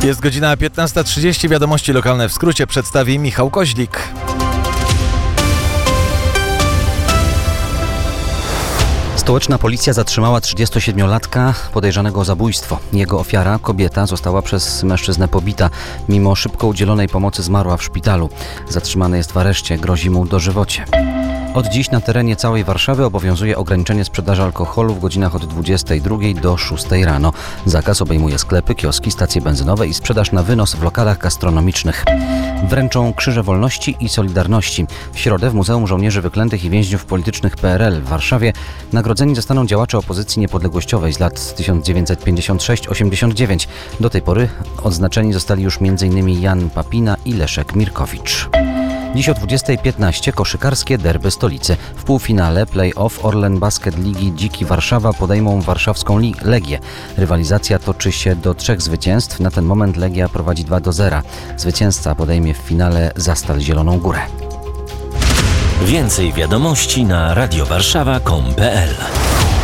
Jest godzina 15:30. Wiadomości lokalne w skrócie przedstawi Michał Koźlik. Stołeczna policja zatrzymała 37-latka podejrzanego o zabójstwo. Jego ofiara, kobieta, została przez mężczyznę pobita. Mimo szybko udzielonej pomocy zmarła w szpitalu. Zatrzymany jest w areszcie, grozi mu dożywocie. Od dziś na terenie całej Warszawy obowiązuje ograniczenie sprzedaży alkoholu w godzinach od 22 do 6 rano. Zakaz obejmuje sklepy, kioski, stacje benzynowe i sprzedaż na wynos w lokalach gastronomicznych. Wręczą Krzyże Wolności i Solidarności. W środę w Muzeum Żołnierzy Wyklętych i Więźniów Politycznych PRL w Warszawie nagrodzeni zostaną działacze opozycji niepodległościowej z lat 1956-89. Do tej pory odznaczeni zostali już m.in. Jan Papina i Leszek Mirkowicz. Dziś o 20:15 koszykarskie derby stolicy. W półfinale play-off Orlen Basket Ligi Dziki Warszawa podejmą warszawską Legię. Rywalizacja toczy się do 3 zwycięstw. Na ten moment Legia prowadzi 2-0. Zwycięzca podejmie w finale Zastal Zieloną Górę. Więcej wiadomości na radiowarszawa.com.pl